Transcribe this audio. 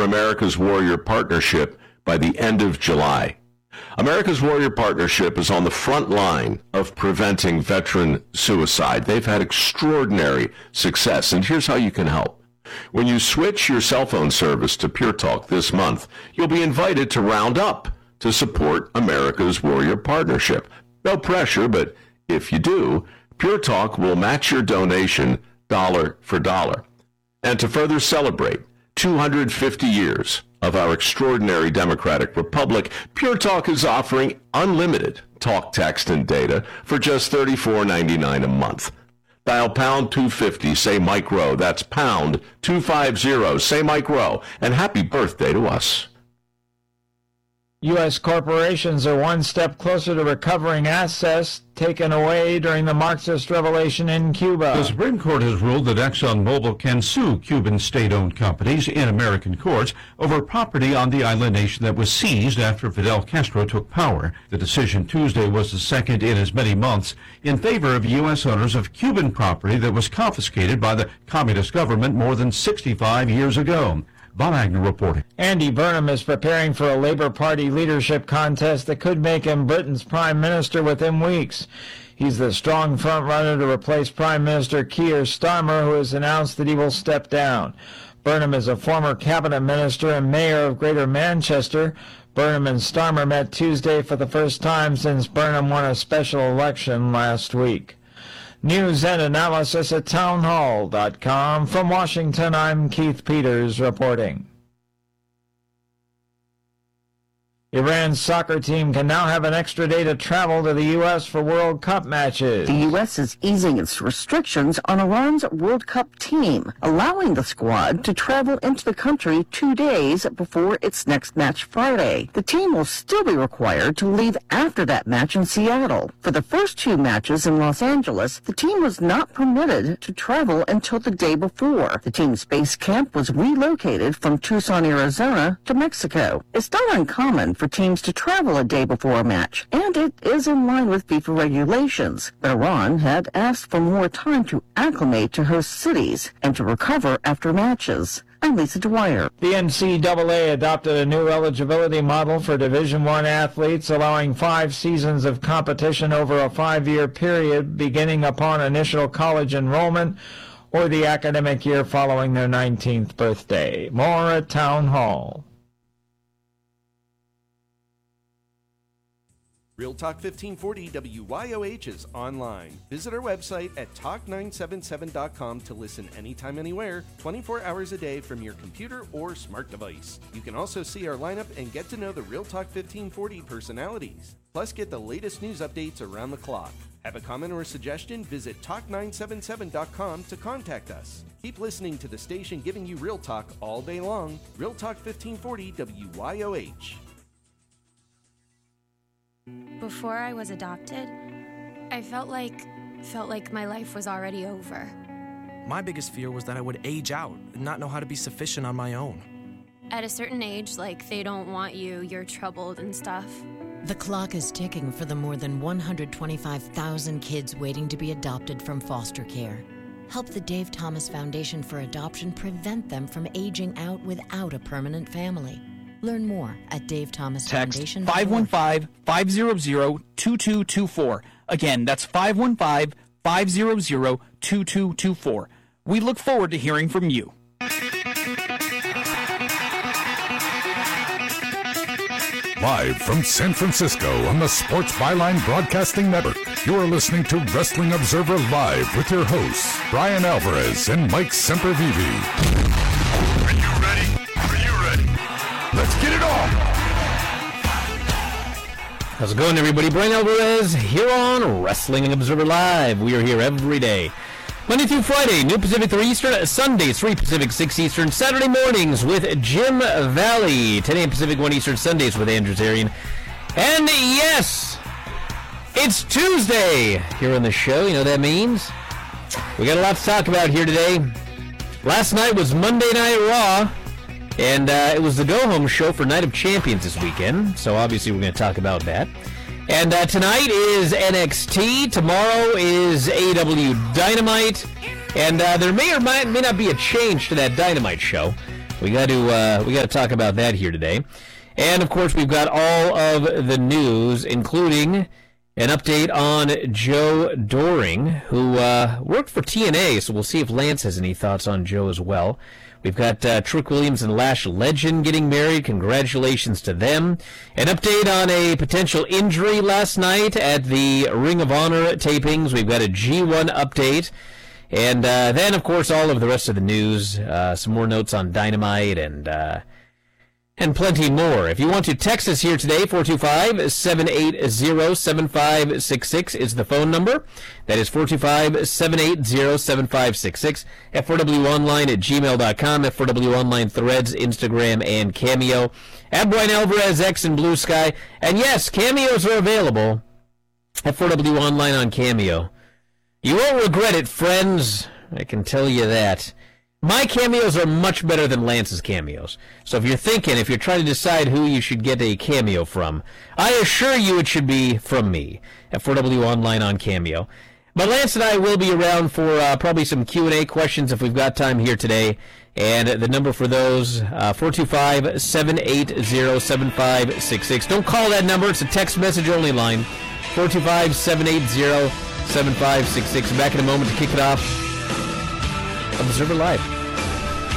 America's Warrior Partnership by the end of July. America's Warrior Partnership is on the front line of preventing veteran suicide. They've had extraordinary success, and here's how you can help. When you switch your cell phone service to Pure Talk this month, you'll be invited to round up to support America's Warrior Partnership. No pressure, but if you do, Pure Talk will match your donation dollar for dollar. And to further celebrate 250 years of our extraordinary democratic republic, Pure Talk is offering unlimited talk, text, and data for just $34.99 a month. Dial pound 250, say Mike Rowe. That's pound 250, say Mike Rowe. And happy birthday to us. U.S. corporations are one step closer to recovering assets taken away during the Marxist revolution in Cuba. The Supreme Court has ruled that ExxonMobil can sue Cuban state-owned companies in American courts over property on the island nation that was seized after Fidel Castro took power. The decision Tuesday was the second in as many months in favor of U.S. owners of Cuban property that was confiscated by the communist government more than 65 years ago. Bob Agnew reporting. Andy Burnham is preparing for a Labour Party leadership contest that could make him Britain's Prime Minister within weeks. He's the strong front-runner to replace Prime Minister Keir Starmer, who has announced that he will step down. Burnham is a former cabinet minister and mayor of Greater Manchester. Burnham and Starmer met Tuesday for the first time since Burnham won a special election last week. News and analysis at townhall.com. From Washington, I'm Keith Peters reporting. Iran's soccer team can now have an extra day to travel to the U.S. for World Cup matches. The U.S. is easing its restrictions on Iran's World Cup team, allowing the squad to travel into the country 2 days before its next match Friday. The team will still be required to leave after that match in Seattle. For the first 2 matches in Los Angeles, the team was not permitted to travel until the day before. The team's base camp was relocated from Tucson, Arizona to Mexico. It's not uncommon for teams to travel a day before a match, and it is in line with FIFA regulations. But Iran had asked for more time to acclimate to host cities and to recover after matches. I'm Lisa Dwyer. The NCAA adopted a new eligibility model for Division I athletes, allowing 5 seasons of competition over a 5-year period, beginning upon initial college enrollment or the academic year following their 19th birthday. More at Town Hall. Real Talk 1540 WYOH is online. Visit our website at talk977.com to listen anytime, anywhere, 24 hours a day from your computer or smart device. You can also see our lineup and get to know the Real Talk 1540 personalities. Plus, get the latest news updates around the clock. Have a comment or a suggestion? Visit talk977.com to contact us. Keep listening to the station giving you Real Talk all day long. Real Talk 1540 WYOH. Before I was adopted, I felt like my life was already over. My biggest fear was that I would age out and not know how to be sufficient on my own. At a certain age, like they don't want you, you're troubled and stuff. The clock is ticking for the more than 125,000 kids waiting to be adopted from foster care. Help the Dave Thomas Foundation for Adoption prevent them from aging out without a permanent family. Learn more at Dave Thomas Foundation. Text 515-500-2224. Again, that's 515-500-2224. We look forward to hearing from you. Live from San Francisco on the Sports Byline Broadcasting Network, you're listening to Wrestling Observer Live with your hosts, Brian Alvarez and Mike Sempervive. Are you ready? Are you ready? Let's get it on! How's it going, everybody? Brian Alvarez here on Wrestling Observer Live. We are here every day, Monday through Friday, noon Pacific 3 Eastern, Sundays 3 Pacific 6 Eastern, Saturday mornings with Jim Valley, 10 a.m. Pacific 1 Eastern, Sundays with Andrew Zarian. And yes, it's Tuesday here on the show. You know what that means? We got a lot to talk about here today. Last night was Monday Night Raw. And it was the go-home show for Night of Champions this weekend, so obviously we're going to talk about that. And tonight is NXT, tomorrow is AEW Dynamite, and there may or may not be a change to that Dynamite show. We got to talk about that here today. And, of course, we've got all of the news, including an update on Joe Doring, who worked for TNA, so we'll see if Lance has any thoughts on Joe as well. We've got Trick Williams and Lash Legend getting married. Congratulations to them. An update on a potential injury last night at the Ring of Honor tapings. We've got a G1 update. And then, of course, all of the rest of the news. Some more notes on Dynamite and plenty more. If you want to text us here today, 425-780-7566 is the phone number. That is 425-780-7566. F4WOnline@gmail.com. F4W Online Threads, Instagram, and Cameo. At Brian Alvarez, X, and Blue Sky. And yes, Cameos are available at 4W Online on Cameo. You won't regret it, friends. I can tell you that. My cameos are much better than Lance's cameos. So if you're trying to decide who you should get a cameo from, I assure you it should be from me at 4W Online on Cameo. But Lance and I will be around for probably some Q&A questions if we've got time here today. And the number for those, 425-780-7566. Don't call that number. It's a text message only line. 425-780-7566. Back in a moment to kick it off. Observer Live.